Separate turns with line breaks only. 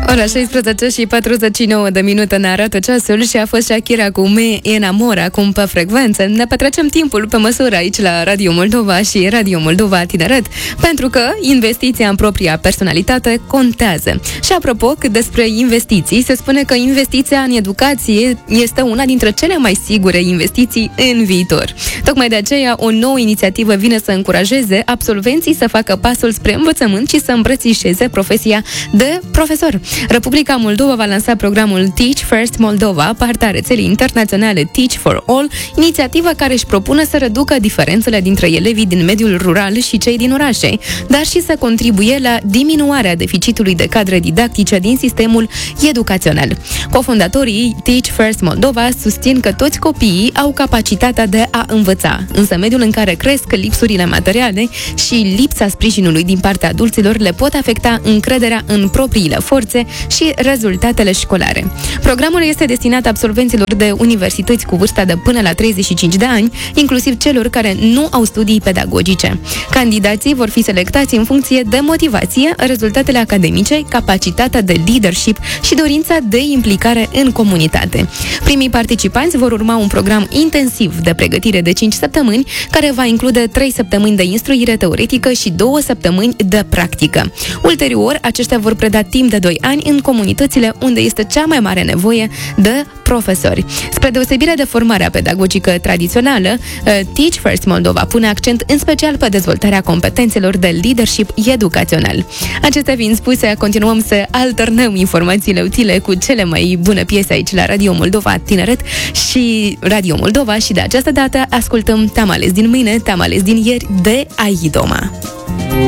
Ora 16 și 49 de minute ne arată ceasul și a fost Shakira cu Me Enamora, acum pe frecvență. Ne petrecem timpul pe măsură aici la Radio Moldova și Radio Moldova Tineret, pentru că investiția în propria personalitate contează. Și apropo, despre investiții, se spune că investiția în educație este una dintre cele mai sigure investiții în viitor. Tocmai de aceea, o nouă inițiativă vine să încurajeze absolvenții să facă pasul spre învățământ și să îmbrățișeze profesia de profesor. Republica Moldova va lansa programul Teach First Moldova, partea rețelei internaționale Teach for All, inițiativă care își propune să reducă diferențele dintre elevii din mediul rural și cei din orașe, dar și să contribuie la diminuarea deficitului de cadre didactice din sistemul educațional. Cofondatorii Teach First Moldova susțin că toți copiii au capacitatea de a învăța, însă mediul în care cresc lipsurile materiale și lipsa sprijinului din partea adulților le pot afecta încrederea în propriile forțe și rezultatele școlare. Programul este destinat absolvenților de universități cu vârsta de până la 35 de ani, inclusiv celor care nu au studii pedagogice. Candidații vor fi selectați în funcție de motivație, rezultatele academice, capacitatea de leadership și dorința de implicare în comunitate. Primii participanți vor urma un program intensiv de pregătire de 5 săptămâni, care va include 3 săptămâni de instruire teoretică și 2 săptămâni de practică. Ulterior, aceștia vor preda timp de 2 ani în comunitățile unde este cea mai mare nevoie de profesori. Spre deosebire de formarea pedagogică tradițională, Teach First Moldova pune accent în special pe dezvoltarea competențelor de leadership educațional. Acestea fiind spuse, continuăm să alternăm informațiile utile cu cele mai bune piese aici la Radio Moldova Tineret și Radio Moldova și de această dată ascultăm Tam ales din mâine, Tam ales din ieri de Aidoma.